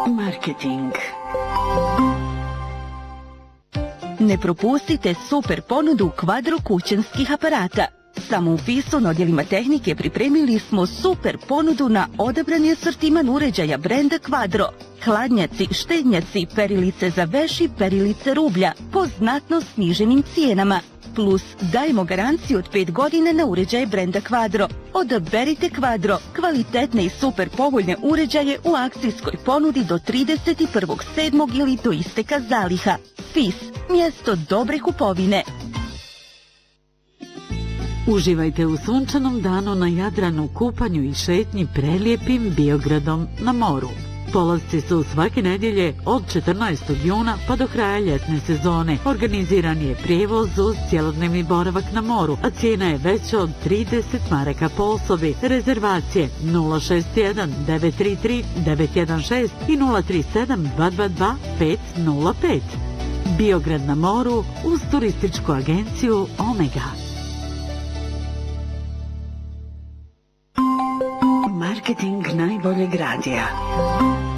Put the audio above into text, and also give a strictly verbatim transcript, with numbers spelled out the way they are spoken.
Marketing. Ne propustite super ponudu Quadro kućanskih aparata. Samo u Fisu na odjelima tehnike pripremili smo super ponudu na odabrani asortiman uređaja brenda Quadro. Hladnjaci, štednjaci, perilice za veš i perilice rublja po znatno sniženim cijenama. Plus dajemo garanciju od pet godina na uređaje brenda Quadro. Odaberite Quadro, kvalitetne i super povoljne uređaje u akcijskoj ponudi do trideset prvog sedmog ili do isteka zaliha. Fis, mjesto dobre kupovine. Uživajte u sunčanom danu na Jadranu, kupanju i šetnji prelijepim Biogradom na moru. Polasci su svake nedjelje od četrnaestog juna pa do kraja ljetne sezone. Organiziran je prijevoz uz cjelodnevni boravak na moru, a cijena je veća od trideset maraka po osobi. Rezervacije nula šest jedan devet tri tri devet jedan šest i nula tri sedam dva dva dva pet nula pet. Biograd na moru uz turističku agenciju Omega. Marketing najboljeg radija.